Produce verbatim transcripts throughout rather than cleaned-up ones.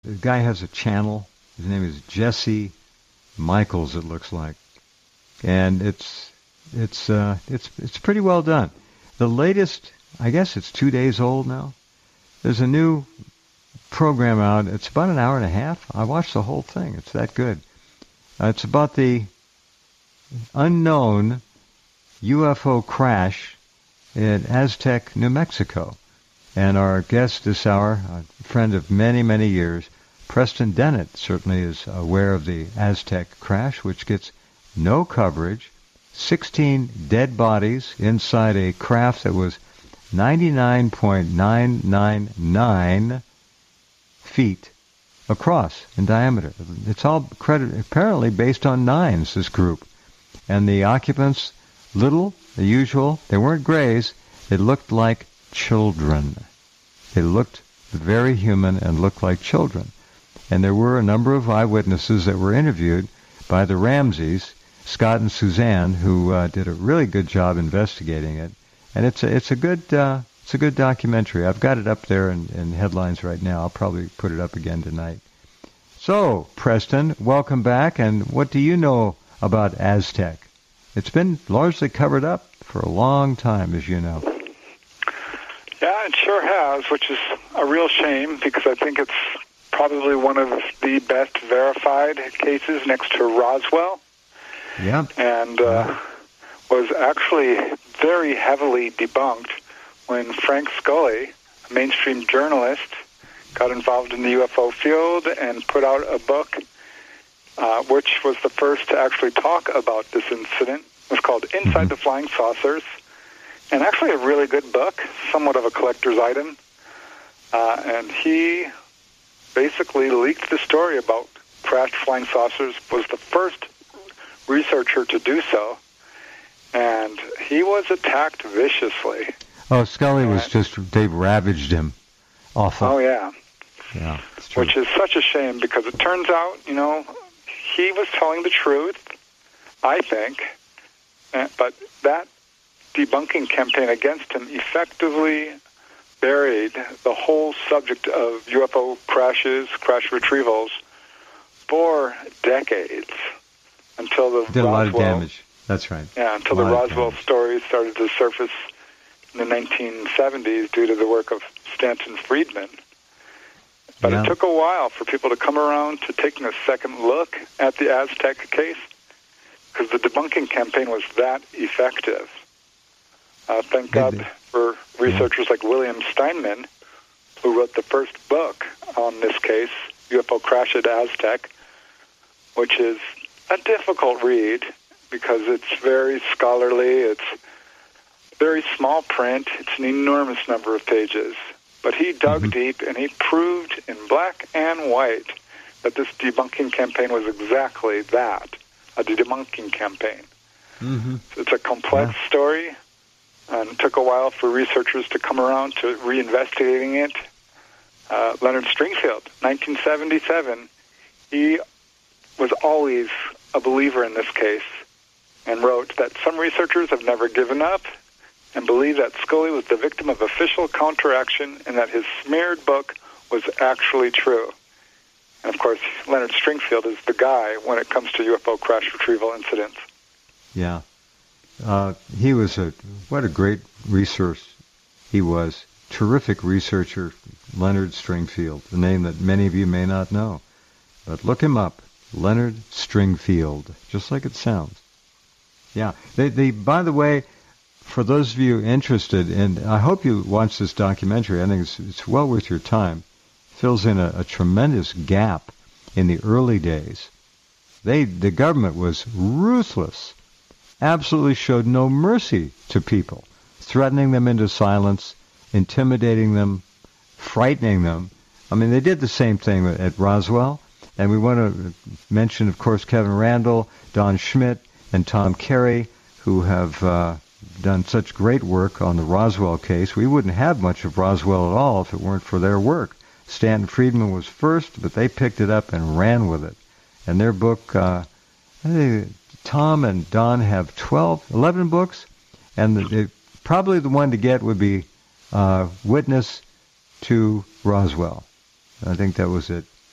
The guy has a channel. His name is Jesse Michaels, it looks like. And it's it's uh, it's it's pretty well done. The latest, I guess it's two days old now. There's a new program out. It's about an hour and a half. I watched the whole thing. It's that good. Uh, it's about the unknown U F O crash in Aztec, New Mexico. And our guest this hour, a friend of many, many years, Preston Dennett, certainly is aware of the Aztec crash, which gets no coverage. sixteen dead bodies inside a craft that was ninety-nine point nine nine nine feet across in diameter. It's all credit, apparently based on nines, this group. And the occupants, little, the usual, they weren't grays. They looked like children. They looked very human and looked like children. And there were a number of eyewitnesses that were interviewed by the Ramseys, Scott and Suzanne, who uh, did a really good job investigating it. And it's a, it's a good uh, it's a good documentary. I've got it up there in, in headlines right now. I'll probably put it up again tonight. So, Preston, welcome back. And what do you know about Aztec? It's been largely covered up for a long time, as you know. Yeah, it sure has, which is a real shame because I think it's probably one of the best verified cases next to Roswell. Yeah. And uh, was actually very heavily debunked when Frank Scully, a mainstream journalist, got involved in the U F O field and put out a book uh, which was the first to actually talk about this incident. It was called Inside mm-hmm. the Flying Saucers, and actually a really good book, somewhat of a collector's item. Uh, and he basically leaked the story about crashed flying saucers, was the first researcher to do so, and he was attacked viciously. Oh, Scully was just, they ravaged him. Awful. Oh, yeah. Yeah, it's true. Which is such a shame because it turns out, you know, he was telling the truth, I think, but that debunking campaign against him effectively buried the whole subject of U F O crashes, crash retrievals, for decades until the Did a Roswell, lot of damage. That's right. Yeah, until the Roswell story started to surface in the nineteen seventies due to the work of Stanton Friedman. But yeah. It took a while for people to come around to taking a second look at the Aztec case because the debunking campaign was that effective. Uh, thank God for researchers yeah. like William Steinman, who wrote the first book on this case, U F O Crash at Aztec, which is a difficult read because it's very scholarly, it's very small print, it's an enormous number of pages. But he dug mm-hmm. deep and he proved in black and white that this debunking campaign was exactly that, a debunking campaign. Mm-hmm. So it's a complex yeah. story. And it took a while for researchers to come around to reinvestigating it. Uh, Leonard Stringfield, nineteen seventy-seven, he was always a believer in this case and wrote that some researchers have never given up and believe that Scully was the victim of official counteraction and that his smeared book was actually true. And, of course, Leonard Stringfield is the guy when it comes to U F O crash retrieval incidents. Yeah. Uh, he was a, what a great resource he was. Terrific researcher, Leonard Stringfield, a name that many of you may not know. But look him up, Leonard Stringfield, just like it sounds. Yeah. They, they, by the way, for those of you interested, and I hope you watch this documentary, I think it's, it's well worth your time. It fills in a, a tremendous gap in the early days. They, the government was ruthless. Absolutely showed no mercy to people, threatening them into silence, intimidating them, frightening them. I mean, they did the same thing at Roswell, and we want to mention, of course, Kevin Randall, Don Schmidt, and Tom Carey, who have uh, done such great work on the Roswell case. We wouldn't have much of Roswell at all if it weren't for their work. Stanton Friedman was first, but they picked it up and ran with it. And their book, uh, I think Tom and Don have twelve, eleven books, and the, the, probably the one to get would be uh, Witness to Roswell. I think that was it.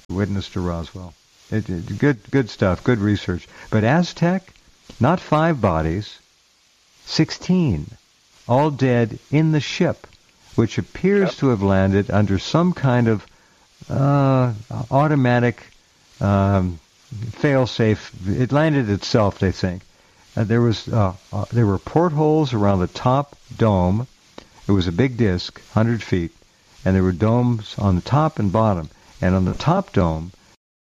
Witness to Roswell. It, it, good, good stuff, good research. But Aztec, not five bodies, sixteen, all dead in the ship, which appears yep. to have landed under some kind of uh, automatic um, fail-safe. It landed itself, they think. Uh, there was uh, uh, there were portholes around the top dome. It was a big disc, one hundred feet, and there were domes on the top and bottom. And on the top dome,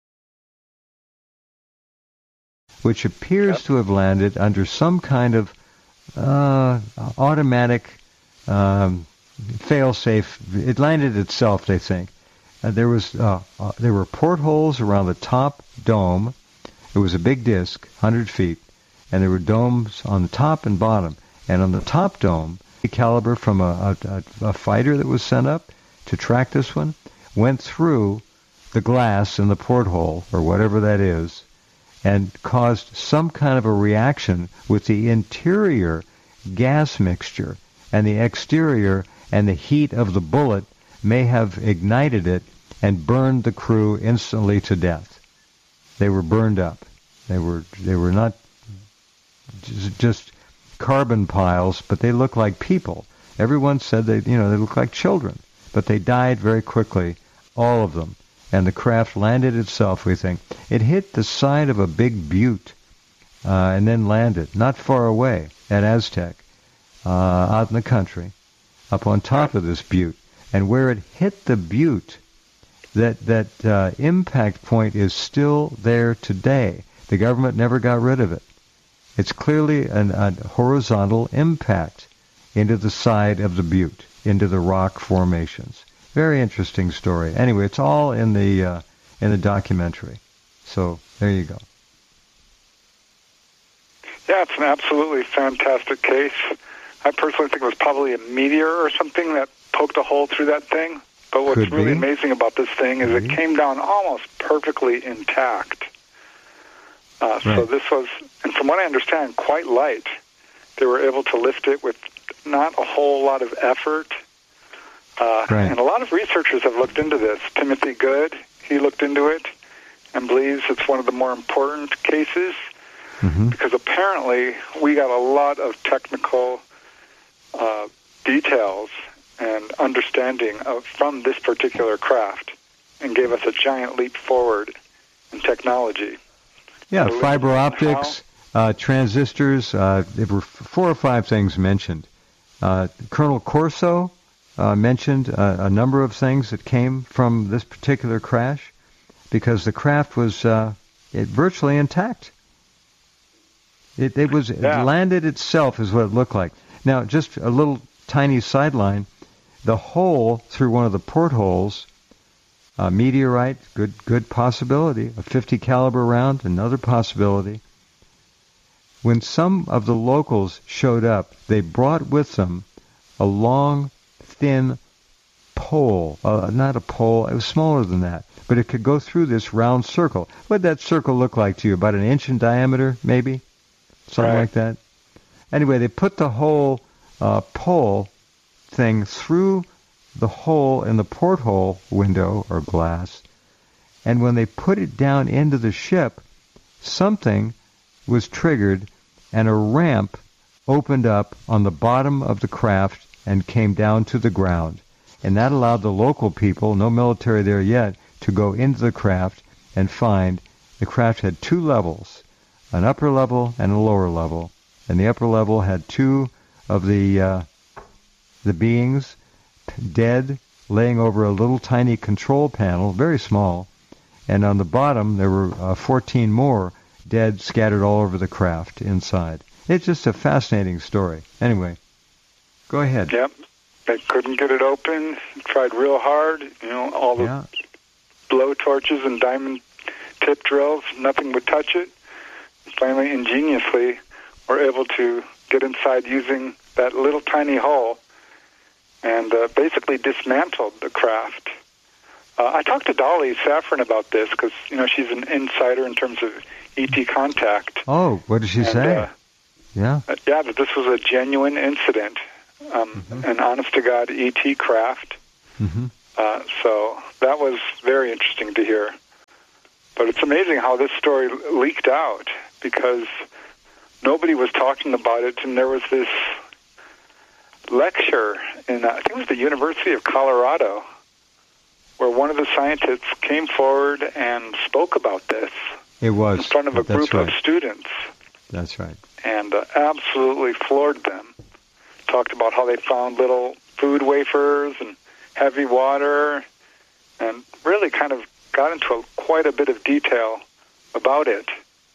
which appears yep. to have landed under some kind of uh, automatic um, fail-safe. It landed itself, they think. Uh, there was uh, uh, there were portholes around the top dome. It was a big disc, one hundred feet, and there were domes on the top and bottom. And on the top dome, the caliber from a, a, a fighter that was sent up to track this one went through the glass in the porthole, or whatever that is, and caused some kind of a reaction with the interior gas mixture, and the exterior and the heat of the bullet may have ignited it and burned the crew instantly to death. They were burned up. They were they were not just carbon piles, but they looked like people. Everyone said they you know they looked like children, but they died very quickly, all of them. And the craft landed itself, we think. It hit the side of a big butte uh, and then landed not far away at Aztec, uh, out in the country, up on top of this butte. And where it hit the butte, that, that uh, impact point is still there today. The government never got rid of it. It's clearly an, a horizontal impact into the side of the butte, into the rock formations. Very interesting story. Anyway, it's all in the uh, in the documentary. So there you go. Yeah, it's an absolutely fantastic case. I personally think it was probably a meteor or something that poked a hole through that thing. But what's Could really be. amazing about this thing is Maybe. it came down almost perfectly intact. Uh, right. So this was, and from what I understand, quite light. They were able to lift it with not a whole lot of effort. Uh, right. And a lot of researchers have looked into this. Timothy Good, he looked into it and believes it's one of the more important cases mm-hmm. because apparently we got a lot of technical uh, details and understanding of, from this particular craft and gave us a giant leap forward in technology. Yeah, so fiber optics, uh, transistors, uh, there were four or five things mentioned. Uh, Colonel Corso Uh, mentioned uh, a number of things that came from this particular crash because the craft was uh, it virtually intact. It, it was yeah. it landed itself is what it looked like. Now, just a little tiny sideline, the hole through one of the portholes, a meteorite, good good possibility, a fifty caliber round, another possibility. When some of the locals showed up, they brought with them a long thin pole, uh, not a pole, it was smaller than that, but it could go through this round circle. What did that circle look like to you? About an inch in diameter, maybe? Something right. like that? Anyway, they put the whole uh, pole thing through the hole in the porthole window or glass, and when they put it down into the ship, something was triggered and a ramp opened up on the bottom of the craft and came down to the ground. And that allowed the local people, no military there yet, to go into the craft and find the craft had two levels, an upper level and a lower level. And the upper level had two of the uh, the beings dead, laying over a little tiny control panel, very small. And on the bottom, there were uh, fourteen more dead, scattered all over the craft inside. It's just a fascinating story. Anyway. Go ahead. Yep. They couldn't get it open. Tried real hard. You know, all the yeah. blow torches and diamond tip drills. Nothing would touch it. Finally, ingeniously, were able to get inside using that little tiny hole and uh, basically dismantled the craft. Uh, I talked to Dolly Safran about this because, you know, she's an insider in terms of E T contact. Oh, what did she and, say? Uh, yeah. Uh, yeah, that this was a genuine incident. Um, mm-hmm. An honest-to-God E T craft. Mm-hmm. Uh, so that was very interesting to hear. But it's amazing how this story leaked out, because nobody was talking about it, and there was this lecture in, uh, I think it was the University of Colorado, where one of the scientists came forward and spoke about this. It was. In front of a That's group right. of students. That's right. And uh, absolutely floored them. Talked about how they found little food wafers and heavy water, and really kind of got into a, quite a bit of detail about it.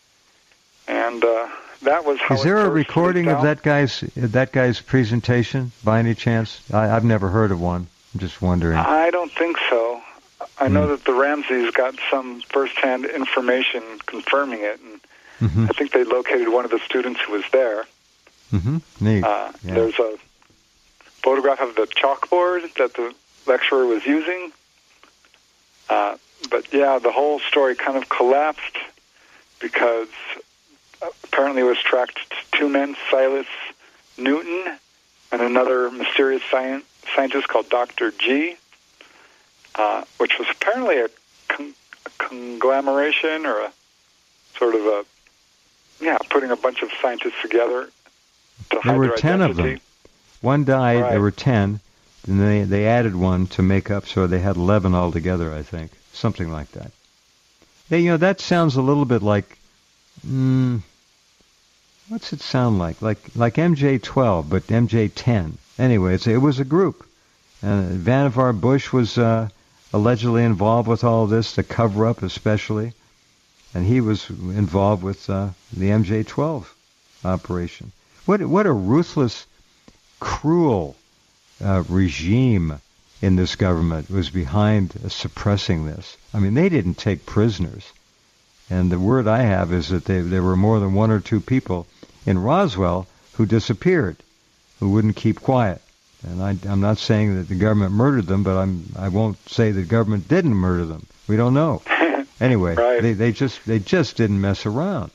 And uh, that was how. Is there it a first recording leaked of out. that guy's that guy's presentation by any chance? I, I've never heard of one. I'm just wondering. I don't think so. I know Mm. that the Ramseys got some first-hand information confirming it, and Mm-hmm. I think they located one of the students who was there. Mm-hmm. Neat. Uh, Yeah. There's a photograph of the chalkboard that the lecturer was using. Uh, but yeah, the whole story kind of collapsed because apparently it was tracked to two men, Silas Newton and another mysterious science, scientist called Doctor G, uh, which was apparently a, con- a conglomeration or a sort of a, yeah, putting a bunch of scientists together to hide There were their ten of identity. them. One died. Right. There were ten, and they they added one to make up, so they had eleven altogether. I think something like that. Hey, you know, that sounds a little bit like, mm, what's it sound like? Like like M J twelve, but M J ten. Anyway, it's, it was a group. And Vannevar Bush was uh, allegedly involved with all this, the cover-up especially. And he was involved with uh, the M J twelve operation. What what a ruthless, cruel uh, regime in this government was behind uh, suppressing this. I mean, they didn't take prisoners. And the word I have is that they, there were more than one or two people in Roswell who disappeared, who wouldn't keep quiet. And I, I'm not saying that the government murdered them, but I'm, I won't say the government didn't murder them. We don't know. Anyway, Right. they, they just they just didn't mess around.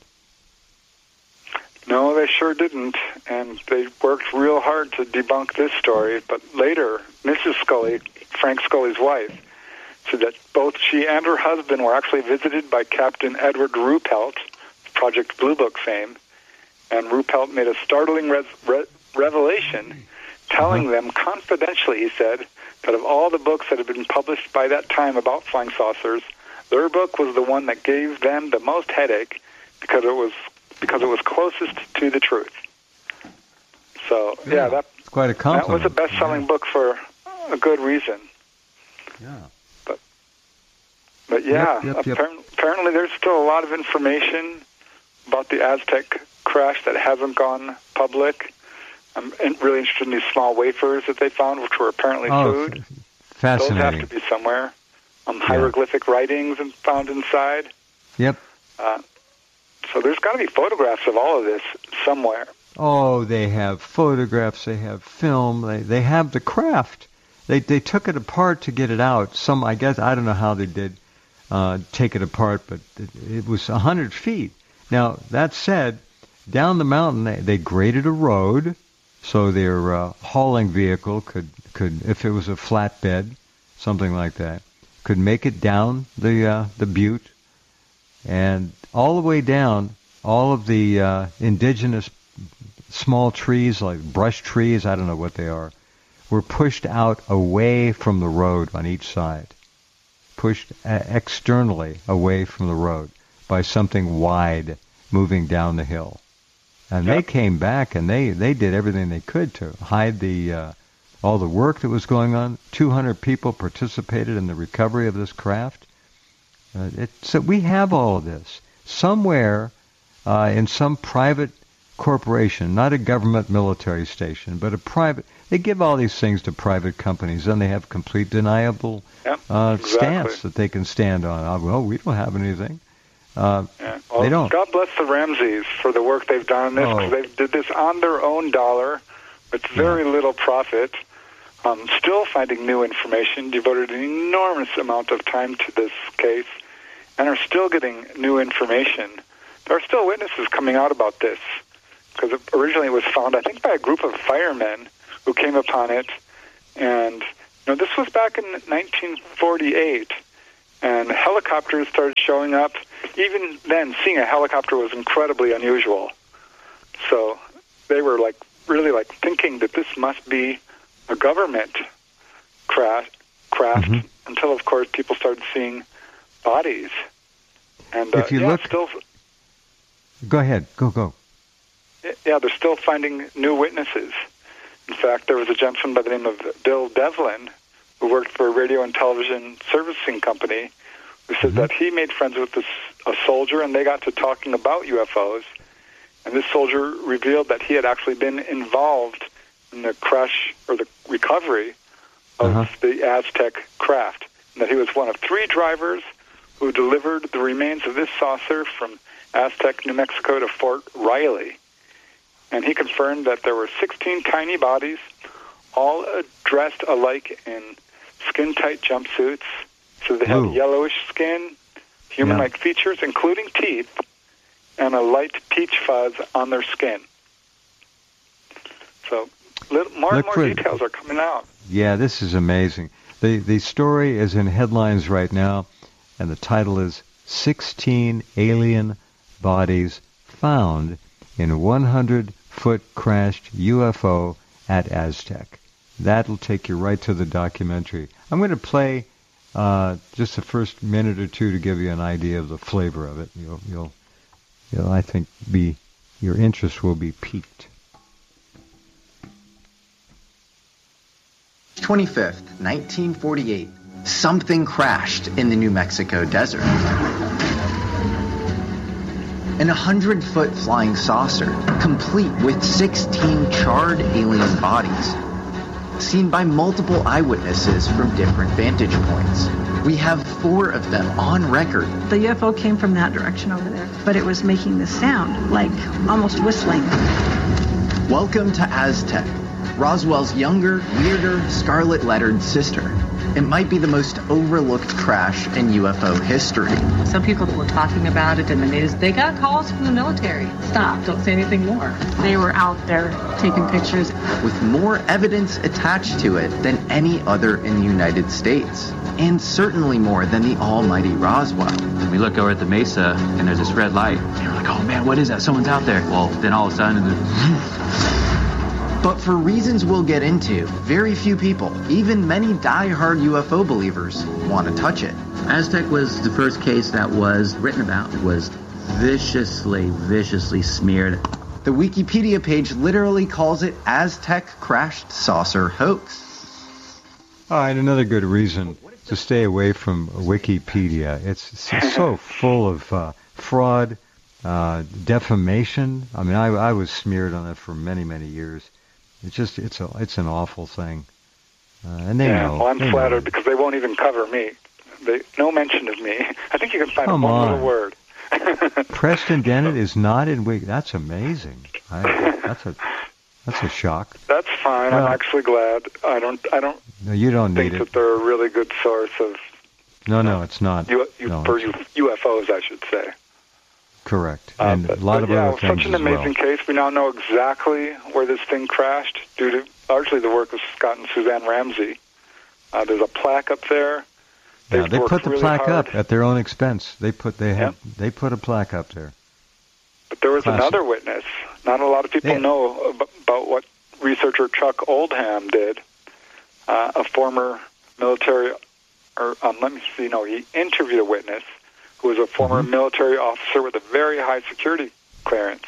No, they sure didn't, and they worked real hard to debunk this story. But later, Missus Scully, Frank Scully's wife, said that both she and her husband were actually visited by Captain Edward Ruppelt, Project Blue Book fame, and Ruppelt made a startling res- re- revelation, telling Uh-huh. them confidentially, he said, that of all the books that had been published by that time about flying saucers, their book was the one that gave them the most headache because it was because it was closest to the truth. So, yeah, Yeah, that, It's quite a that compliment. was a best-selling book for a good reason. Yeah. But yeah, Yep, yep, yep. appar- apparently there's still a lot of information about the Aztec crash that hasn't gone public. I'm in- really interested in these small wafers that they found, which were apparently Oh, food. f- Those have fascinating. to be somewhere. Um, hieroglyphic writings and found inside. Yep. Uh, so there's got to be photographs of all of this somewhere. Oh, they have photographs, they have film, they they have the craft. They they took it apart to get it out. Some, I guess, I don't know how they did uh, take it apart, but it, it was a hundred feet. Now that said, down the mountain they, they graded a road so their uh, hauling vehicle could could, if it was a flatbed, something like that, could make it down the uh, the butte, and all the way down, all of the uh, indigenous small trees, like brush trees, I don't know what they are, were pushed out away from the road on each side, pushed uh, externally away from the road by something wide moving down the hill. And Yep. they came back and they, they did everything they could to hide the uh, all the work that was going on. two hundred people participated in the recovery of this craft. Uh, it, so we have all of this somewhere uh, in some private corporation, not a government military station, but a private. They give all these things to private companies, and they have complete deniable Yep, uh, exactly. stance that they can stand on. Uh, well, we don't have anything. Uh, Yeah. Well, they don't. God bless the Ramseys for the work they've done on this, Oh. because they did this on their own dollar with very little profit, um, still finding new information, devoted an enormous amount of time to this case, and are still getting new information. There are still witnesses coming out about this, because originally it was found, I think, by a group of firemen who came upon it, and you know, this was back in nineteen forty-eight, And helicopters started showing up. Even then, seeing a helicopter was incredibly unusual. So they were like really like thinking that this must be a government craft, craft mm-hmm. until, of course, people started seeing bodies. And uh, if you yeah, look, still, go ahead, go go. Yeah, they're still finding new witnesses. In fact, there was a gentleman by the name of Bill Devlin who worked for a radio and television servicing company who said mm-hmm. that he made friends with this, a soldier, and they got to talking about U F Os. And this soldier revealed that he had actually been involved in the crash or the recovery of uh-huh. the Aztec craft, and that he was one of three drivers who delivered the remains of this saucer from Aztec, New Mexico to Fort Riley. And he confirmed that there were sixteen tiny bodies, all dressed alike in skin-tight jumpsuits. So they had Ooh. yellowish skin, human-like yeah. features, including teeth, and a light peach fuzz on their skin. So little, more Look and more for, details are coming out. Yeah, this is amazing. The the story is in headlines right now, and the title is sixteen Alien Bodies Found in one hundred foot Crashed U F O at Aztec. That'll take you right to the documentary. I'm going to play uh, just the first minute or two to give you an idea of the flavor of it. You'll, you'll, you'll I think, be your interest will be piqued. twenty-fifth, nineteen forty-eight. Something crashed in the New Mexico desert. An one hundred foot flying saucer, complete with sixteen charred alien bodies, seen by multiple eyewitnesses from different vantage points. We have four of them on record. The U F O came from that direction over there, but it was making this sound, like almost whistling. Welcome to Aztec, Roswell's younger, weirder, scarlet-lettered sister. It might be the most overlooked crash in U F O history. Some people that were talking about it in the news, they got calls from the military. Stop, don't say anything more. They were out there taking pictures. With more evidence attached to it than any other in the United States. And certainly more than the almighty Roswell. We look over at the mesa, and there's this red light. And we're like, oh man, what is that? Someone's out there. Well, then all of a sudden, but for reasons we'll get into, very few people, even many die-hard U F O believers, want to touch it. Aztec was the first case that was written about. It was viciously, viciously smeared. The Wikipedia page literally calls it Aztec crashed saucer hoax. All right, another good reason to stay away from Wikipedia. It's, it's so full of uh, fraud, uh, defamation. I mean, I, I was smeared on it for many, many years. It's just, it's a, it's an awful thing. Uh, and they yeah, know. well, I'm they flattered know. because they won't even cover me. They, no mention of me. I think you can find Come one on. little word. Preston Dennett is not in Wiki. That's amazing. I, that's a, that's a shock. That's fine. Well, I'm actually glad. I don't, I don't No, you don't think need that it. they're a really good source of No, no, it's not. U, U, no, for it's- U, U F Os, I should say. Correct. Uh, And but, a lot but of yeah, other it was things such an as amazing well. case. We now know exactly where this thing crashed due to largely the work of Scott and Suzanne Ramsey. Uh, there's a plaque up there. Yeah, They've they worked put the really plaque hard. up at their own expense. They put they had Yep. they put a plaque up there. But there was Classic. another witness. Not a lot of people Yeah. know ab- about what researcher Chuck Oldham did. Uh, a former military, or um, let me see, no, he interviewed a witness who was a former Mhm. military officer with a very high security clearance.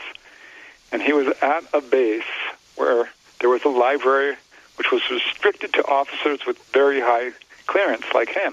And he was at a base where there was a library which was restricted to officers with very high clearance like him.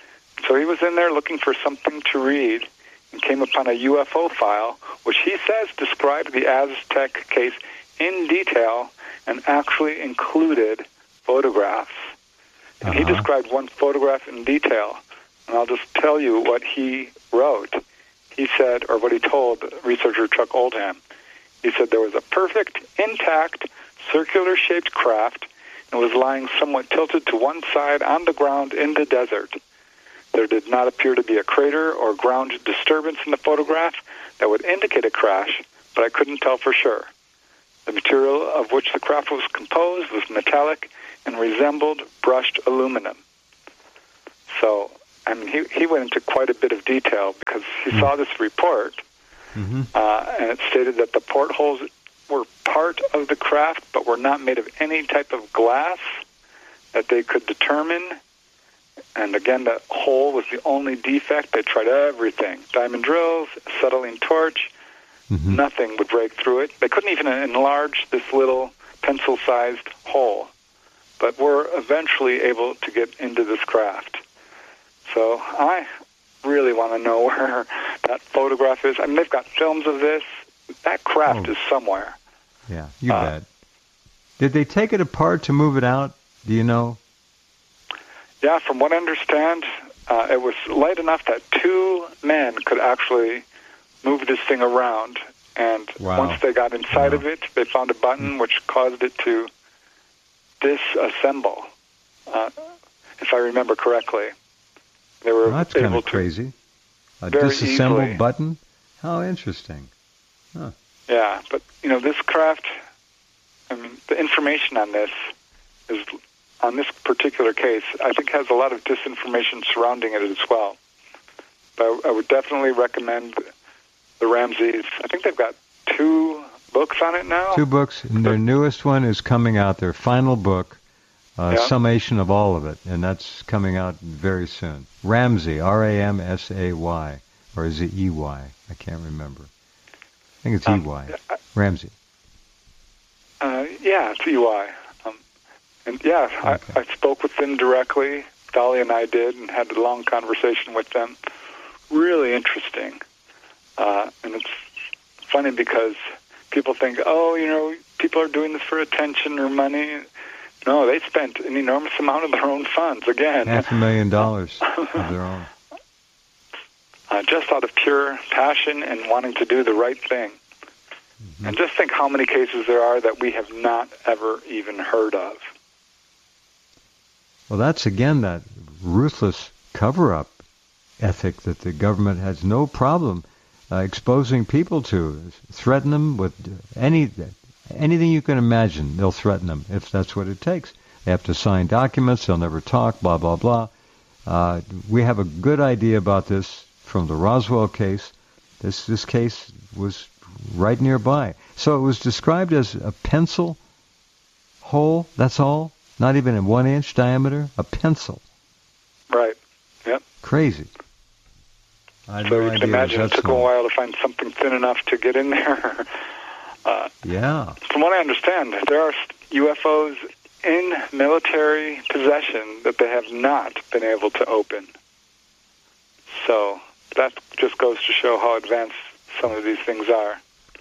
So he was in there looking for something to read and came upon a U F O file, which he says described the Aztec case in detail and actually included photographs. And he Uh-huh. described one photograph in detail. And I'll just tell you what he wrote. He said, or what he told researcher Chuck Oldham. He said there was a perfect, intact, circular-shaped craft and was lying somewhat tilted to one side on the ground in the desert. There did not appear to be a crater or ground disturbance in the photograph that would indicate a crash, but I couldn't tell for sure. The material of which the craft was composed was metallic and resembled brushed aluminum. So I mean, he, he went into quite a bit of detail because he mm. saw this report, mm-hmm. uh, and it stated that the portholes were part of the craft, but were not made of any type of glass that they could determine. And again, the hole was the only defect. They tried everything. Diamond drills, acetylene torch, mm-hmm. nothing would break through it. They couldn't even enlarge this little pencil-sized hole, but were eventually able to get into this craft. So I really want to know where that photograph is. I mean, they've got films of this. That craft oh. is somewhere. Yeah, you uh, bet. Did they take it apart to move it out? Do you know? Yeah, from what I understand, uh, it was light enough that two men could actually move this thing around. And wow. once they got inside wow. of it, they found a button which caused it to disassemble, uh, if I remember correctly. They were well, that's able kind of to crazy. A very disassembled easily. button? How interesting. Huh. Yeah, but, you know, this craft, I mean, the information on this is, on this particular case, I think has a lot of disinformation surrounding it as well. But I, I would definitely recommend the Ramses. I think they've got two books on it now. Two books, and their newest one is coming out, their final book, uh, yeah. summation of all of it, and that's coming out very soon. Ramsay, R A M S A Y, or is it E Y? I can't remember. I think it's um, E Y. Ramsay. Uh, yeah, it's E Y. Um, and yeah, okay. I, I spoke with them directly. Dolly and I did, and had a long conversation with them. Really interesting. Uh, and it's funny because people think, oh, you know, people are doing this for attention or money. No, they spent an enormous amount of their own funds, again. Half a million dollars of their own. Uh, just out of pure passion and wanting to do the right thing. Mm-hmm. And just think how many cases there are that we have not ever even heard of. Well, that's, again, that ruthless cover-up ethic that the government has no problem uh, exposing people to. Threaten them with any anything you can imagine. They'll threaten them if that's what it takes. They have to sign documents. They'll never talk, blah, blah, blah. Uh, we have a good idea about this from the Roswell case. This this case was right nearby. So it was described as a pencil hole, that's all? Not even a one-inch diameter? A pencil. Right. Yep. Crazy. I so no you can imagine it took small. a while to find something thin enough to get in there. uh, yeah. From what I understand, there are U F Os in military possession that they have not been able to open. So that just goes to show how advanced some of these things are.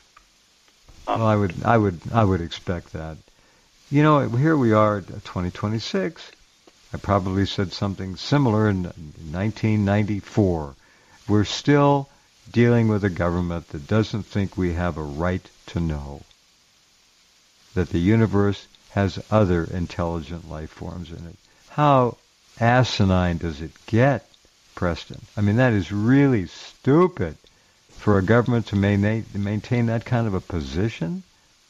Um, well, I would, I would, I would expect that. You know, here we are, twenty twenty-six. I probably said something similar in nineteen ninety-four. We're still dealing with a government that doesn't think we have a right to know that the universe has other intelligent life forms in it. How asinine does it get, Preston? I mean, that is really stupid for a government to maintain, maintain that kind of a position.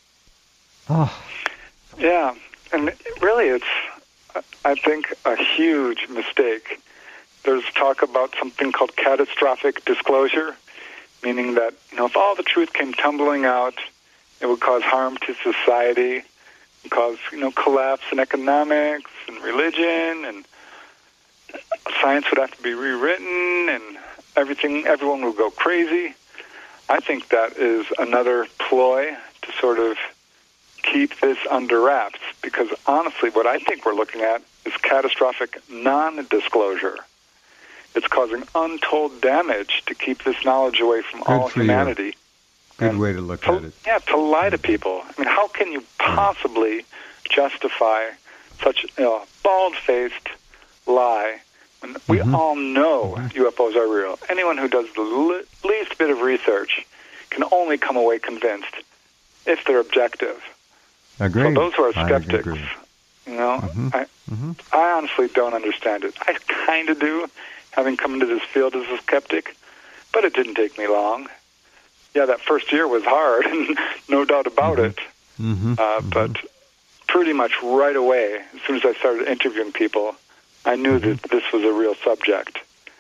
Oh. Yeah, and really it's, I think, a huge mistake. There's talk about something called catastrophic disclosure, meaning that, you know, if all the truth came tumbling out, it would cause harm to society, cause, you know, collapse in economics and religion, and science would have to be rewritten, and everything, everyone would go crazy. I think that is another ploy to sort of keep this under wraps, because honestly, what I think we're looking at is catastrophic non-disclosure. It's causing untold damage to keep this knowledge away from Good all for humanity. You. Good and way to look to, at it. Yeah, to lie to people. I mean, how can you possibly justify such a you know, bald-faced lie when we mm-hmm. all know mm-hmm. U F Os are real? Anyone who does the le- least bit of research can only come away convinced if they're objective. Agreed. So those who are skeptics, you know, mm-hmm. I, mm-hmm. I honestly don't understand it. I kind of do, having come into this field as a skeptic, but it didn't take me long. Yeah, that first year was hard, no doubt about mm-hmm. it. Mm-hmm. Uh, mm-hmm. But pretty much right away, as soon as I started interviewing people, I knew mm-hmm. that this was a real subject.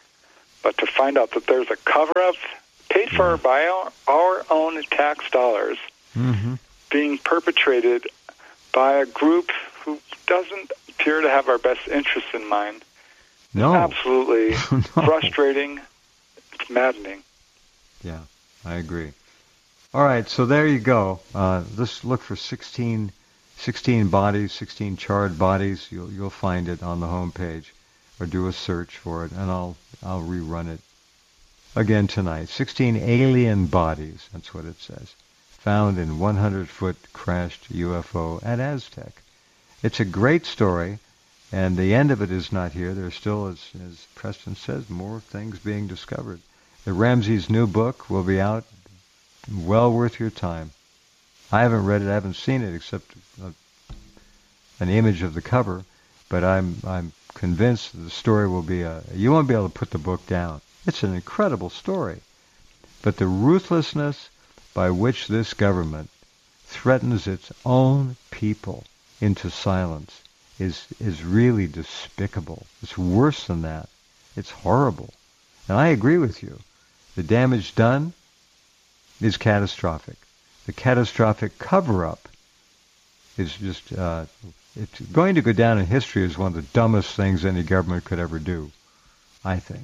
But to find out that there's a cover-up paid for yeah. by our, our own tax dollars mm-hmm. being perpetrated by a group who doesn't appear to have our best interests in mind. No. Absolutely no. frustrating. It's maddening. Yeah, I agree. All right, so there you go. Uh, let's look for sixteen, sixteen bodies, sixteen charred bodies. You'll you'll find it on the homepage, or do a search for it, and I'll I'll rerun it again tonight. sixteen alien bodies. That's what it says. Found in one hundred foot crashed U F O at Aztec. It's a great story, and the end of it is not here. There's still, as, as Preston says, more things being discovered. The Ramsey's new book will be out. Well worth your time. I haven't read it. I haven't seen it except a, an image of the cover, but I'm I'm convinced that the story will be a. You won't be able to put the book down. It's an incredible story, but the ruthlessness by which this government threatens its own people into silence is is really despicable. It's worse than that. It's horrible, and I agree with you. The damage done is catastrophic. The catastrophic cover-up is just, uh, it's going to go down in history as one of the dumbest things any government could ever do, I think.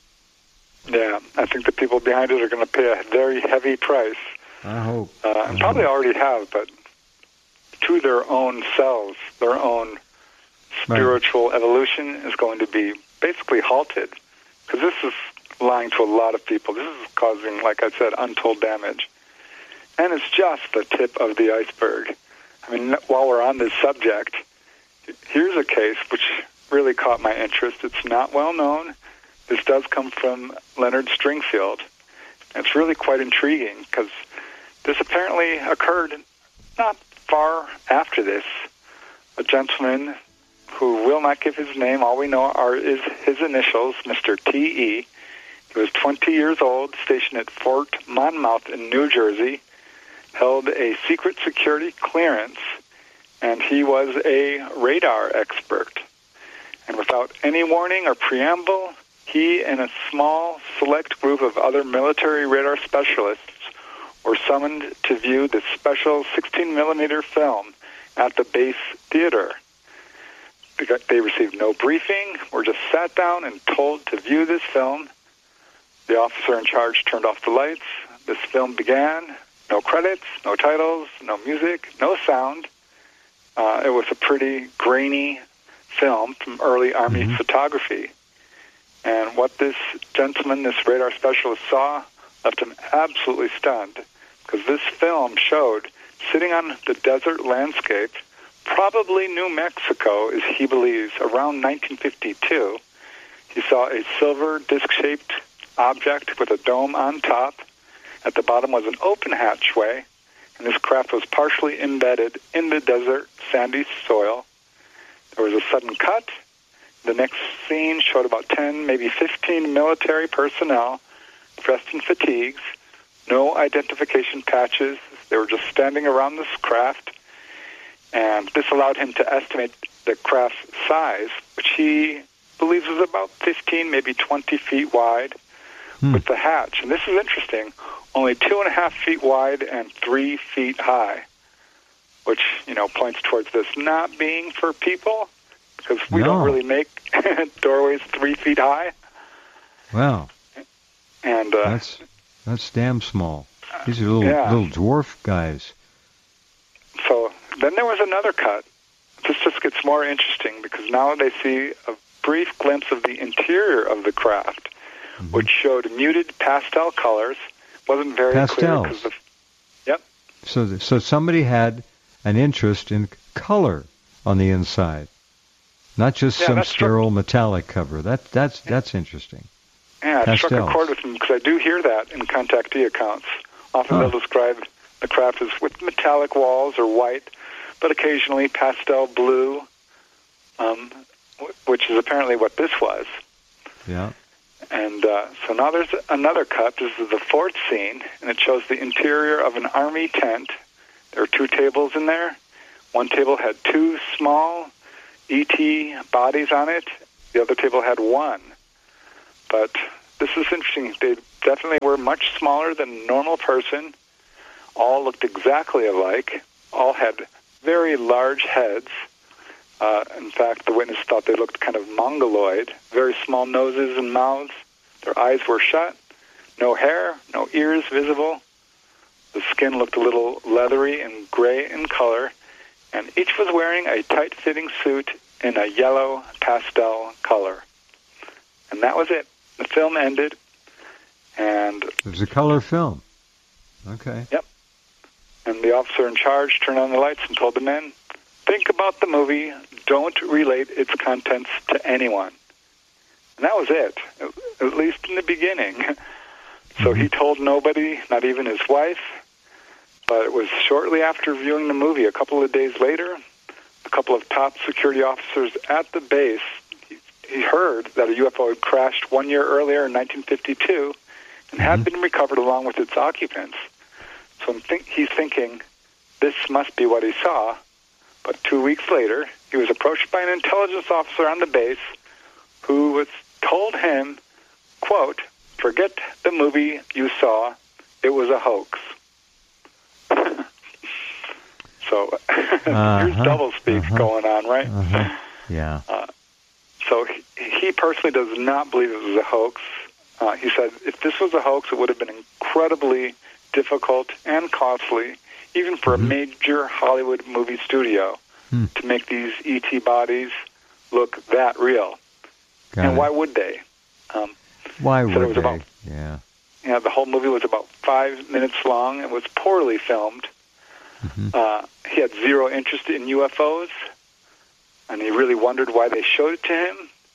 Yeah, I think the people behind it are going to pay a very heavy price. I hope. Uh, I and probably hope. already have, but to their own selves, their own spiritual right. evolution is going to be basically halted. Because this is lying to a lot of people. This is causing, like I said, untold damage. And it's just the tip of the iceberg. I mean, while we're on this subject, here's a case which really caught my interest. It's not well known. This does come from Leonard Stringfield. It's really quite intriguing because this apparently occurred not far after this. A gentleman who will not give his name, all we know are is his initials, Mister T E. He was twenty years old, stationed at Fort Monmouth in New Jersey, held a secret security clearance, and he was a radar expert. And without any warning or preamble, he and a small, select group of other military radar specialists were summoned to view the special sixteen millimeter film at the base theater. They received no briefing, were just sat down and told to view this film. The officer in charge turned off the lights. This film began. No credits, no titles, no music, no sound. Uh, it was a pretty grainy film from early Army mm-hmm. photography. And what this gentleman, this radar specialist, saw left him absolutely stunned, because this film showed, sitting on the desert landscape, probably New Mexico, as he believes, around nineteen fifty-two, he saw a silver disc-shaped object with a dome on top. At the bottom was an open hatchway, and this craft was partially embedded in the desert sandy soil. There was a sudden cut. The next scene showed about ten, maybe fifteen military personnel dressed in fatigues, no identification patches. They were just standing around this craft, and this allowed him to estimate the craft's size, which he believes was about fifteen, maybe twenty feet wide, hmm. with the hatch. And this is interesting, only two and a half feet wide and three feet high, which, you know, points towards this not being for people, because we no. don't really make doorways three feet high. Wow. And uh, that's that's damn small. These are little yeah. little dwarf guys. So then there was another cut. This just gets more interesting, because now they see a brief glimpse of the interior of the craft, mm-hmm. which showed muted pastel colors. Wasn't very Pastels. clear. Cause of, yep. So, th- so somebody had an interest in color on the inside, not just yeah, some sterile struck, metallic cover. That that's that's interesting. Yeah, it Pastels. struck a chord with me, because I do hear that in contactee accounts. Often huh. they'll describe the craft as with metallic walls or white, but occasionally pastel blue, um, w- which is apparently what this was. Yeah. And uh, so now there's another cut. This is the fourth scene, and it shows the interior of an army tent. There are two tables in there. One table had two small E T bodies on it. The other table had one. But this is interesting. They definitely were much smaller than a normal person. All looked exactly alike. All had very large heads. Uh, in fact, the witness thought they looked kind of mongoloid, very small noses and mouths. Their eyes were shut, no hair, no ears visible. The skin looked a little leathery and gray in color, and each was wearing a tight-fitting suit in a yellow pastel color. And that was it. The film ended, and... It was a color film. Okay. Yep. And the officer in charge turned on the lights and told the men, think about the movie, don't relate its contents to anyone. And that was it, at least in the beginning. So he told nobody, not even his wife. But it was shortly after viewing the movie, a couple of days later, a couple of top security officers at the base, he, he heard that a U F O had crashed one year earlier in nineteen fifty-two and had been recovered along with its occupants. So I'm think, he's thinking, this must be what he saw. But two weeks later, he was approached by an intelligence officer on the base who was told him, quote, forget the movie you saw, it was a hoax. So uh-huh, here's doublespeak uh-huh, going on, right? Uh-huh, yeah. Uh, so he, he personally does not believe it was a hoax. Uh, he said if this was a hoax, it would have been incredibly difficult and costly, even for mm-hmm. a major Hollywood movie studio, hmm. to make these E T bodies look that real. Got and it. Why would they? Um, why would it was they? About, yeah. You know, the whole movie was about five minutes long. It was poorly filmed. Mm-hmm. Uh, he had zero interest in U F Os, and he really wondered why they showed it to him.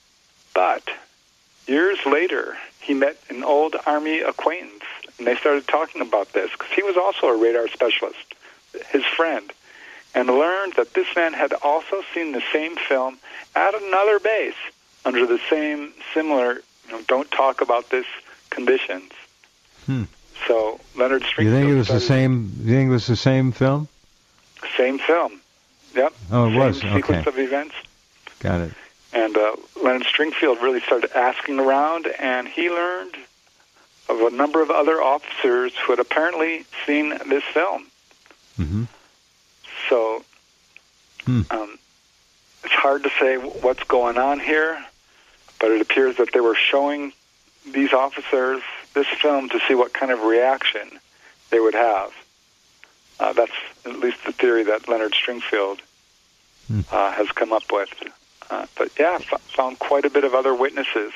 But years later, he met an old Army acquaintance, and they started talking about this, because he was also a radar specialist, his friend, and learned that this man had also seen the same film at another base under the same similar, you know, don't talk about this conditions. Hmm. So Leonard Stringfield. You think it was the same? You think it was the same film? Same film. Yep. Oh, it same was. Sequence Okay. of events. Got it. And uh, Leonard Stringfield really started asking around, and he learned of a number of other officers who had apparently seen this film. Mm-hmm. So hmm. um, it's hard to say what's going on here, but it appears that they were showing these officers this film to see what kind of reaction they would have. Uh, that's at least the theory that Leonard Stringfield hmm. uh, has come up with. Uh, but yeah, f- found quite a bit of other witnesses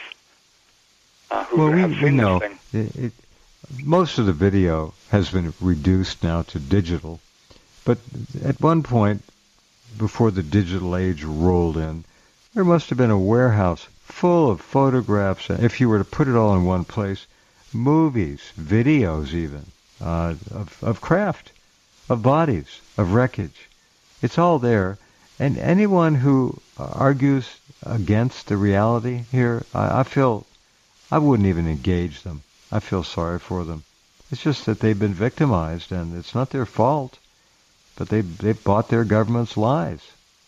uh, who well, have we, seen we know this thing. It, it, most of the video has been reduced now to digital, but at one point, before the digital age rolled in, there must have been a warehouse full of photographs. If you were to put it all in one place, movies, videos even, uh, of, of craft, of bodies, of wreckage. It's all there. And anyone who argues against the reality here, I, I feel, I wouldn't even engage them. I feel sorry for them. It's just that they've been victimized, and it's not their fault, but they they've bought their government's lies.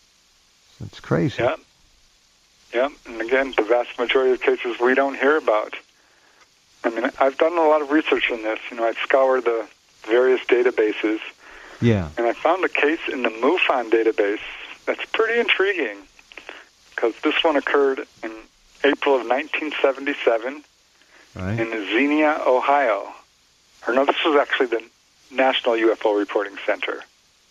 It's crazy. Yeah. Yeah, and again, the vast majority of cases we don't hear about. I mean, I've done a lot of research on this. You know, I've scoured the various databases. Yeah. And I found a case in the MUFON database that's pretty intriguing, because this one occurred in April of nineteen seventy-seven right. in Xenia, Ohio. Or no, this was actually the National U F O Reporting Center.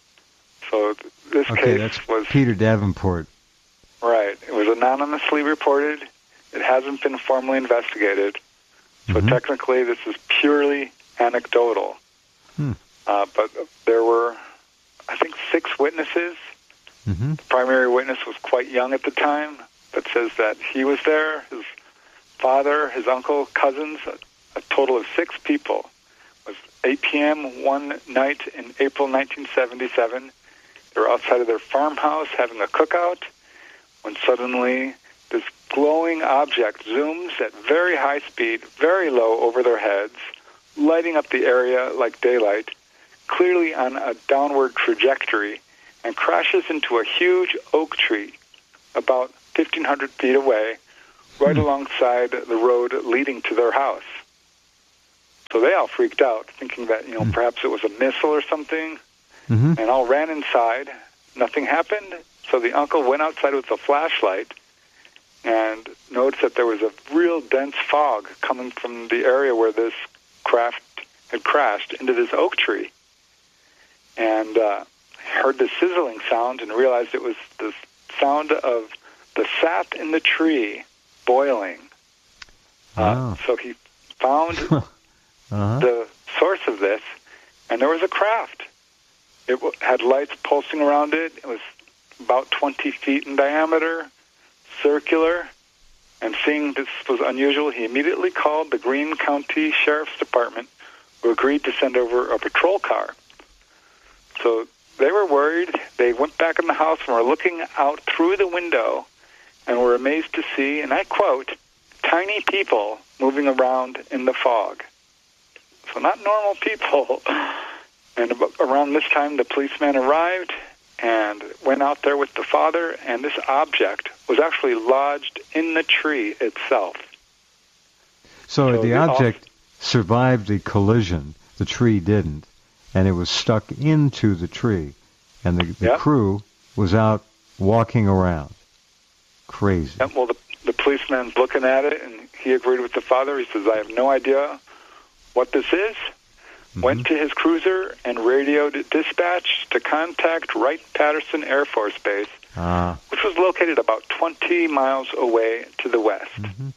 So th- this okay, case that's was... Peter Davenport. Right. It was anonymously reported. It hasn't been formally investigated. So mm-hmm. technically this is purely anecdotal. Hmm. Uh, but there were, I think, six witnesses. Mm-hmm. The primary witness was quite young at the time, but says that he was there, his father, his uncle, cousins, a, a total of six people. It was eight p.m. one night in April nineteen seventy-seven. They were outside of their farmhouse having a cookout when suddenly this glowing object zooms at very high speed, very low over their heads, lighting up the area like daylight, clearly on a downward trajectory, and crashes into a huge oak tree about fifteen hundred feet away, right Hmm. alongside the road leading to their house. So they all freaked out, thinking that, you know, Hmm. perhaps it was a missile or something, Mm-hmm. and all ran inside. Nothing happened, so the uncle went outside with a flashlight and noticed that there was a real dense fog coming from the area where this craft had crashed into this oak tree. And uh, heard the sizzling sound and realized it was the sound of the sap in the tree boiling. Wow. Uh, so he found Uh-huh. the source of this, and there was a craft. It w- had lights pulsing around it. It was about twenty feet in diameter, circular, and seeing this was unusual, he immediately called the Greene County Sheriff's Department, who agreed to send over a patrol car. So they were worried. They went back in the house and were looking out through the window and were amazed to see, and I quote, tiny people moving around in the fog. So not normal people. And about, around this time, the policeman arrived and went out there with the father, and this object was actually lodged in the tree itself. So, So the the object survived the collision. The tree didn't, and it was stuck into the tree, and the, the Yep. crew was out walking around. Crazy. And, well, the, the policeman's looking at it, and he agreed with the father. He says, I have no idea what this is. Mhm. Went to his cruiser and radioed dispatch to contact Wright-Patterson Air Force Base, Ah. which was located about twenty miles away to the west. Mhm.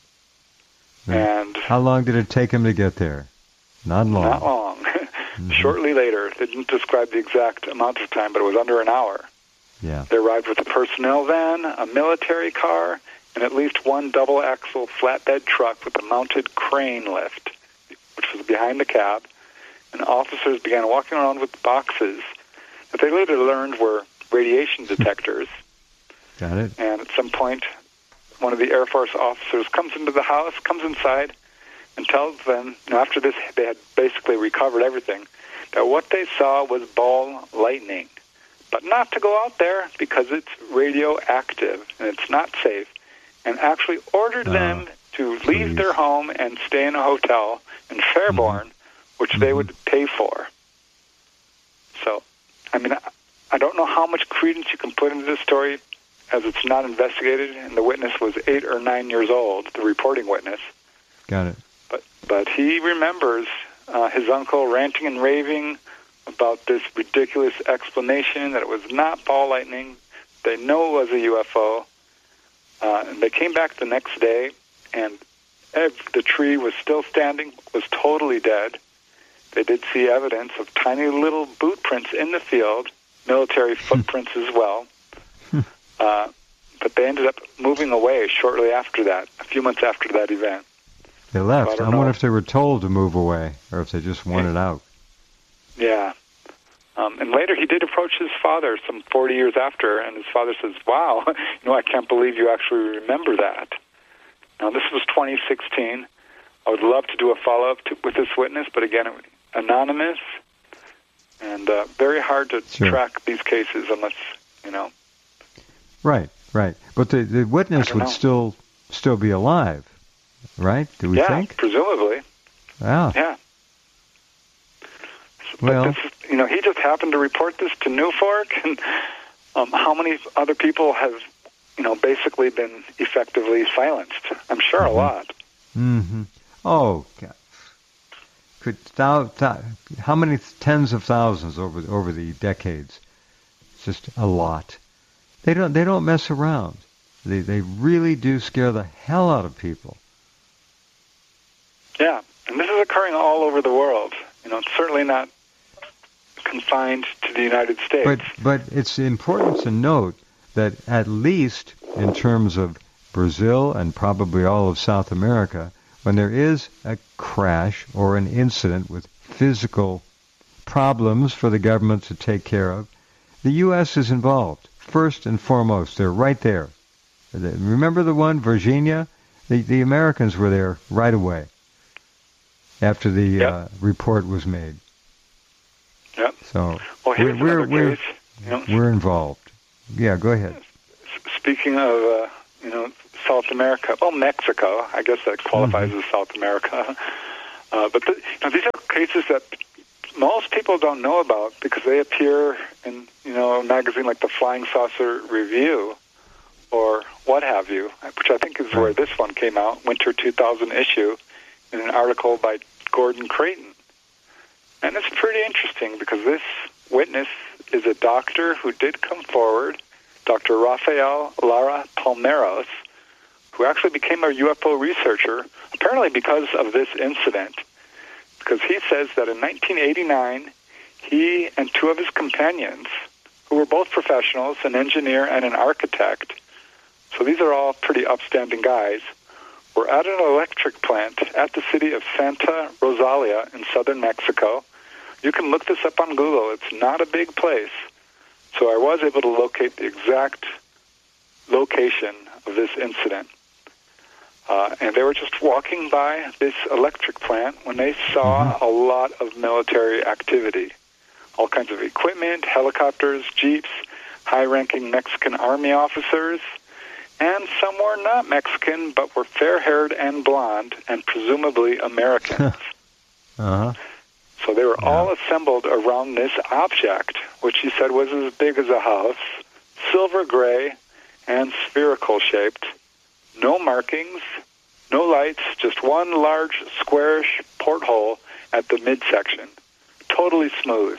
And How long did it take him to get there? Not long. not long. Mhm. Shortly later, they didn't describe the exact amount of time, but it was under an hour. Yeah. They arrived with a personnel van, a military car, and at least one double-axle flatbed truck with a mounted crane lift, which was behind the cab. And officers began walking around with boxes that they later learned were radiation detectors. Got it. And at some point, one of the Air Force officers comes into the house, comes inside, and tells them, you know, after this they had basically recovered everything, that what they saw was ball lightning. But not to go out there because it's radioactive and it's not safe. And actually ordered Oh, them to leave please. their home and stay in a hotel in Fairborn, Mm-hmm. which they Mhm. would pay for. So, I mean, I- I don't know how much credence you can put into this story, as it's not investigated, and the witness was eight or nine years old, the reporting witness. Got it. But but he remembers uh, his uncle ranting and raving about this ridiculous explanation that it was not ball lightning. They know it was a U F O. Uh, and they came back the next day, and ev- the tree was still standing, was totally dead. They did see evidence of tiny little boot prints in the field, military footprints as well. Uh, but they ended up moving away shortly after that, a few months after that event. They left. I don't I wonder know. if they were told to move away or if they just wanted out. Yeah. Um, and later he did approach his father some forty years after, and his father says, wow, you know, I can't believe you actually remember that. Now, this was twenty sixteen. I would love to do a follow-up to, with this witness, but again, it, anonymous, and uh, very hard to Sure. track these cases unless, you know. Right, right. But the, the witness I don't would know. still still be alive, right? Do we yeah, think? presumably. Yeah. Yeah. Well- But this is, you know, he just happened to report this to New Fork, and um, how many other people have, you know, basically been effectively silenced? I'm sure a lot. Mm-hmm. Oh, God. Could thou, thou, how many tens of thousands over over the decades? It's just a lot. They don't they don't mess around. They they really do scare the hell out of people. Yeah, and this is occurring all over the world. You know, it's certainly not confined to the United States. But but it's important to note that at least in terms of Brazil and probably all of South America, when there is a crash or an incident with physical problems for the government to take care of, the U S is involved. First and foremost, they're right there. Remember the one, Virginia? The, the Americans were there right away after the Yep. uh, report was made. Yep. So Well, here's we're, another we're, case. You know, we're involved. Yeah, go ahead. s- speaking of uh, you know, South America. Well, Mexico, I guess that qualifies mm-hmm. as South America. Uh, but the, you know, these are cases that most people don't know about because they appear in, you know, a magazine like the Flying Saucer Review or what have you, which I think is right. where this one came out, winter two thousand issue, in an article by Gordon Creighton. And it's pretty interesting because this witness is a doctor who did come forward, Doctor Rafael Lara Palmeros, who actually became a U F O researcher, apparently because of this incident. Because he says that in nineteen eighty-nine, he and two of his companions, who were both professionals, an engineer and an architect, so these are all pretty upstanding guys, were at an electric plant at the city of Santa Rosalia in southern Mexico. You can look this up on Google. It's not a big place. So I was able to locate the exact location of this incident. Uh, and they were just walking by this electric plant when they saw mm-hmm. a lot of military activity. All kinds of equipment, helicopters, jeeps, high-ranking Mexican army officers, and some were not Mexican, but were fair-haired and blonde, and presumably Americans. uh-huh. So they were yeah. all assembled around this object, which he said was as big as a house, silver gray, and spherical-shaped. No markings, no lights, just one large squarish porthole at the midsection, totally smooth.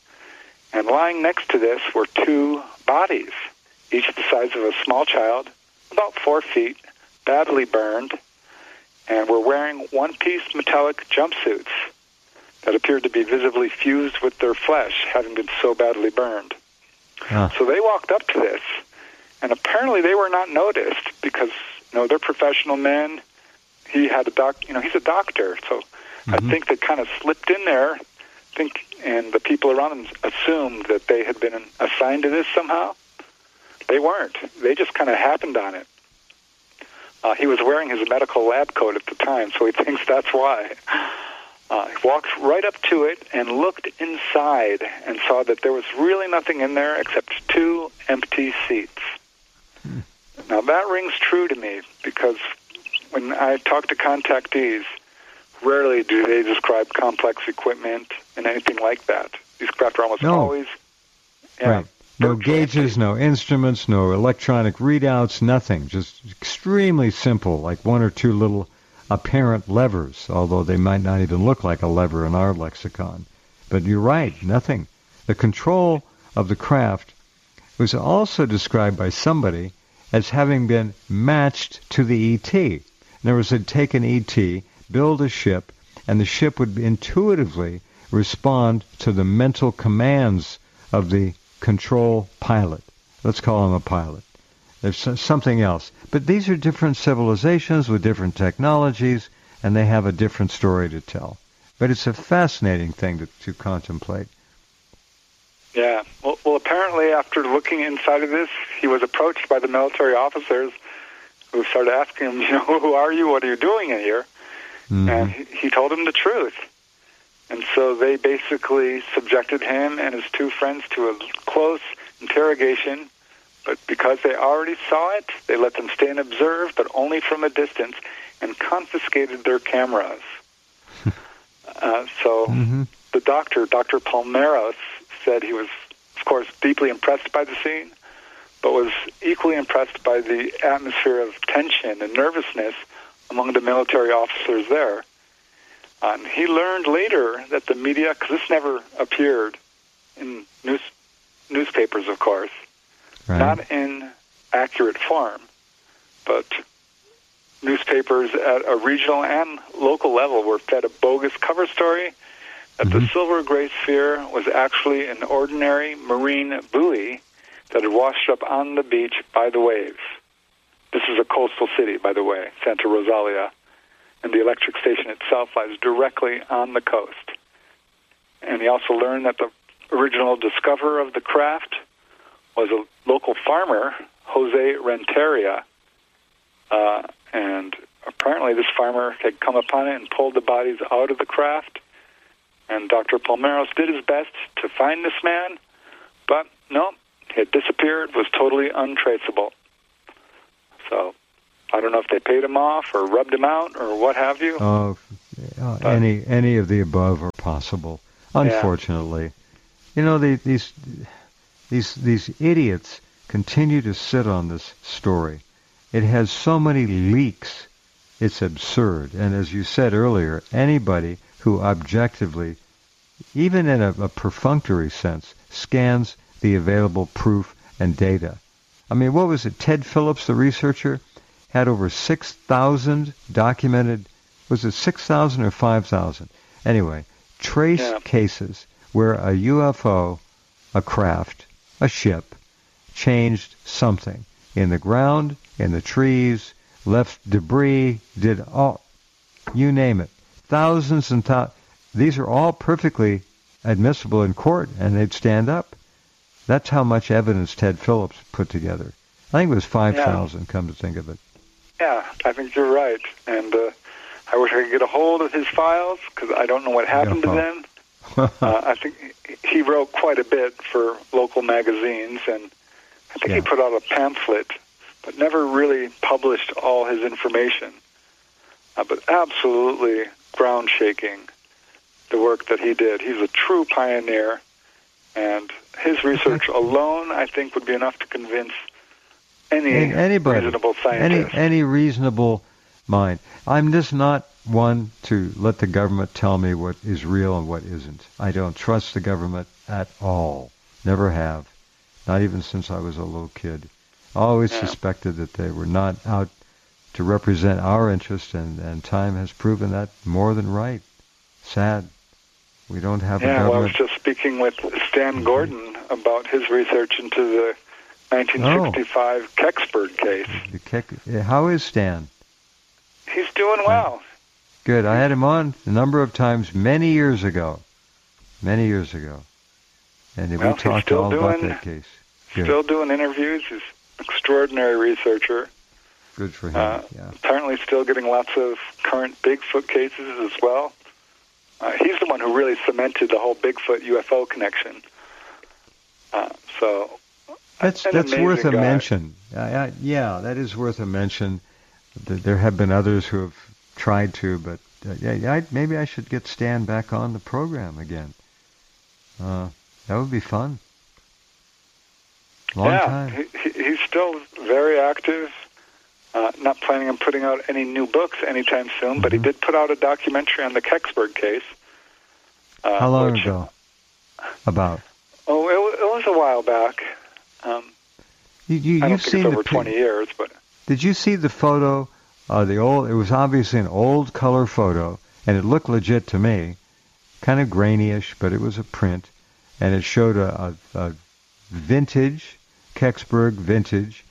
And lying next to this were two bodies, each the size of a small child, about four feet, badly burned, and were wearing one-piece metallic jumpsuits that appeared to be visibly fused with their flesh, having been so badly burned. Huh. So they walked up to this, and apparently they were not noticed because, you know, they're professional men. He had a doc, you know, he's a doctor, so mm-hmm. I think they kind of slipped in there. I think, and the people around them assumed that they had been assigned to this somehow. They weren't. They just kind of happened on it. Uh, he was wearing his medical lab coat at the time, so he thinks that's why. Uh, he walked right up to it and looked inside and saw that there was really nothing in there except two empty seats. Hmm. Now, that rings true to me because when I talk to contactees, rarely do they describe complex equipment and anything like that. These craft are almost no. always... Yeah, right. No gauges, no instruments, no electronic readouts, nothing. Just extremely simple, like one or two little apparent levers, although they might not even look like a lever in our lexicon. But you're right, nothing. The control of the craft was also described by somebody as having been matched to the E T. In other words, they'd take an E T, build a ship, and the ship would intuitively respond to the mental commands of the control pilot. Let's call him a pilot. There's something else. But these are different civilizations with different technologies, and they have a different story to tell. But it's a fascinating thing to, to contemplate. Yeah. Well, well, apparently after looking inside of this, he was approached by the military officers who started asking him, you know, who are you? What are you doing in here? Mm-hmm. And he, he told them the truth. And so they basically subjected him and his two friends to a close interrogation. But because they already saw it, they let them stay and observe, but only from a distance, and confiscated their cameras. uh, so mm-hmm. the doctor, Doctor Palmeros, said he was, of course, deeply impressed by the scene, but was equally impressed by the atmosphere of tension and nervousness among the military officers there. Um, he learned later that the media, because this never appeared in news, newspapers, of course, right. not in accurate form, but newspapers at a regional and local level were fed a bogus cover story that mm-hmm. the silver gray sphere was actually an ordinary marine buoy that had washed up on the beach by the waves. This is a coastal city, by the way, Santa Rosalia, and the electric station itself lies directly on the coast. And he also learned that the original discoverer of the craft was a local farmer, Jose Renteria, uh, and apparently this farmer had come upon it and pulled the bodies out of the craft, and Doctor Palmeros did his best to find this man, but no, he had disappeared, was totally untraceable. So I don't know if they paid him off or rubbed him out or what have you. Oh, uh, any any of the above are possible. Unfortunately, yeah. You know, the, these these these idiots continue to sit on this story. It has so many leaks. It's absurd. And as you said earlier, anybody who objectively, even in a, a perfunctory sense, scans the available proof and data. I mean, what was it? Ted Phillips, the researcher, had over six thousand documented, was it six thousand or five thousand? Anyway, trace yeah. cases where a U F O, a craft, a ship, changed something in the ground, in the trees, left debris, did all, you name it. Thousands and thousands. These are all perfectly admissible in court, and they'd stand up. That's how much evidence Ted Phillips put together. I think it was five thousand, yeah. come to think of it. Yeah, I think you're right. And uh, I wish I could get a hold of his files, because I don't know what happened yeah. to them. uh, I think he wrote quite a bit for local magazines, and I think yeah. he put out a pamphlet, but never really published all his information. Uh, but absolutely ground-shaking, the work that he did. He's a true pioneer, and his research alone, I think, would be enough to convince any anybody, reasonable scientist. Any, any reasonable mind. I'm just not one to let the government tell me what is real and what isn't. I don't trust the government at all. Never have. Not even since I was a little kid. I always yeah. suspected that they were not out to represent our interest, and, and time has proven that more than right. Sad. We don't have yeah, a government. Well, I was just speaking with Stan mm-hmm. Gordon about his research into the nineteen sixty-five oh. Kecksburg case. The Keck, how is Stan? He's doing well. Good. I had him on a number of times many years ago. Many years ago. And well, we talked all doing, about that case. Good. Still doing interviews. He's an extraordinary researcher. Good for him, uh, yeah. Apparently still getting lots of current Bigfoot cases as well. Uh, he's the one who really cemented the whole Bigfoot U F O connection. Uh, so That's that's worth a guy. mention. Uh, uh, yeah, that is worth a mention. There have been others who have tried to, but uh, yeah, I, maybe I should get Stan back on the program again. Uh, that would be fun. Long yeah, time. He, he's still very active. Uh, not planning on putting out any new books anytime soon, mm-hmm. but he did put out a documentary on the Kecksburg case. Uh, How long which, ago? About? Oh, it, it was a while back. Um, you, you, I don't you've think seen it's over the, twenty years, but did you see the photo? Uh, the old. It was obviously an old color photo, and it looked legit to me. Kind of grainy-ish, but it was a print, and it showed a, a, a vintage Kecksburg vintage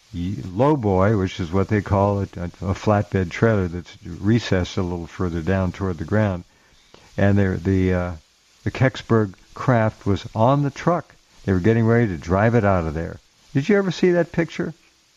lowboy, which is what they call it, a, a flatbed trailer that's recessed a little further down toward the ground. And there, the uh, the Kecksburg craft was on the truck. They were getting ready to drive it out of there. Did you ever see that picture?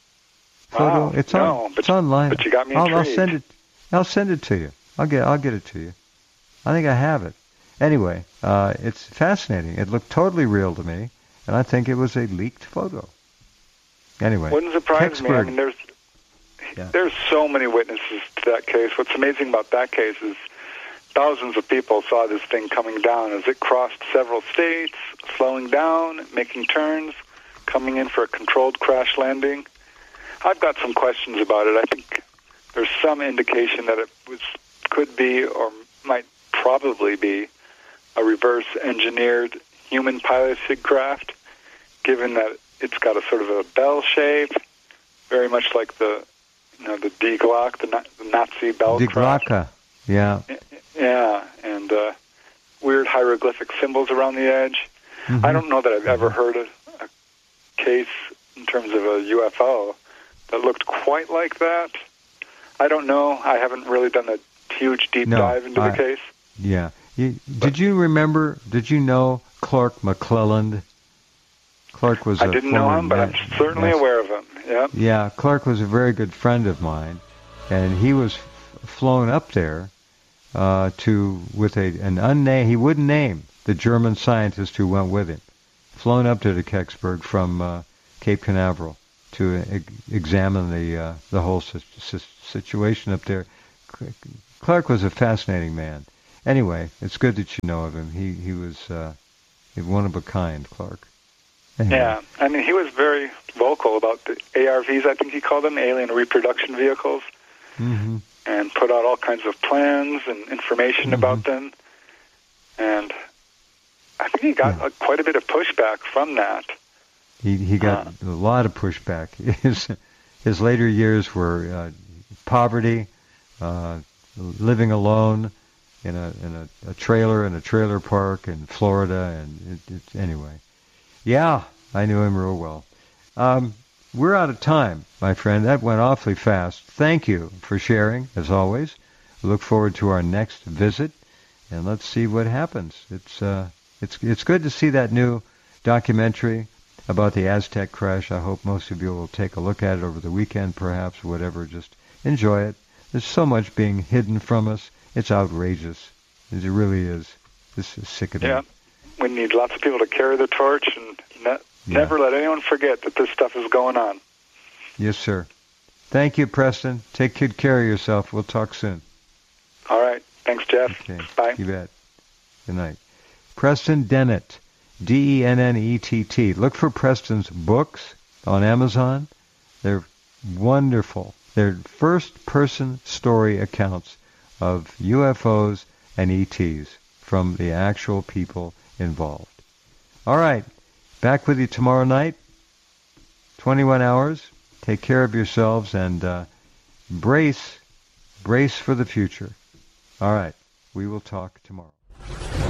Photo? Wow, it's no, on. but, it's online. But you got me I'll, intrigued. I'll send it. I'll send it to you. I'll get. I'll get it to you. I think I have it. Anyway, uh, it's fascinating. It looked totally real to me, and I think it was a leaked photo. Anyway, wouldn't surprise Kecksburg. me. I mean, there's yeah. there's so many witnesses to that case. What's amazing about that case is thousands of people saw this thing coming down as it crossed several states, slowing down, making turns, coming in for a controlled crash landing. I've got some questions about it. I think there's some indication that it was could be or might probably be a reverse-engineered human-piloted craft, given that it's got a sort of a bell shape, very much like the, you know, the Die Glocke, the, Na- the Nazi bell Die craft. Glocke, yeah. Yeah, and uh, weird hieroglyphic symbols around the edge. Mm-hmm. I don't know that I've ever heard a, a case in terms of a U F O that looked quite like that. I don't know. I haven't really done a huge deep no, dive into I, the case. Yeah. You, did you remember, did you know Clark McClelland? Clark was I a didn't know him, but ma- I'm certainly yes. aware of him. Yeah. Yeah, Clark was a very good friend of mine, and he was f- flown up there uh, to with a an unnamed. He wouldn't name the German scientist who went with him. Flown up to the Kecksburg from uh, Cape Canaveral, to e- examine the uh, the whole si- si- situation up there. Clark was a fascinating man. Anyway, it's good that you know of him. He he was uh, one of a kind, Clark. Anyway. Yeah, I mean, he was very vocal about the A R Vs, I think he called them, alien reproduction vehicles, mm-hmm. and put out all kinds of plans and information mm-hmm. about them. And I think he got yeah. a, quite a bit of pushback from that. He he got uh, a lot of pushback. His his later years were uh, poverty, uh, living alone in a in a, a trailer in a trailer park in Florida, and it, it, anyway. Yeah, I knew him real well. Um, we're out of time, my friend. That went awfully fast. Thank you for sharing, as always. We look forward to our next visit, and let's see what happens. It's uh, it's it's good to see that new documentary about the Aztec crash. I hope most of you will take a look at it over the weekend, perhaps, whatever. Just enjoy it. There's so much being hidden from us. It's outrageous. It really is. This is sickening. Yeah. We need lots of people to carry the torch and ne- yeah. never let anyone forget that this stuff is going on. Yes, sir. Thank you, Preston. Take good care of yourself. We'll talk soon. All right. Thanks, Jeff. Okay. Bye. You bet. Good night. Preston Dennett, D E N N E T T. Look for Preston's books on Amazon. They're wonderful. They're first-person story accounts of U F Os and E Ts from the actual people involved. All right. Back with you tomorrow night, twenty-one hours. Take care of yourselves and uh, brace, brace for the future. All right. We will talk tomorrow.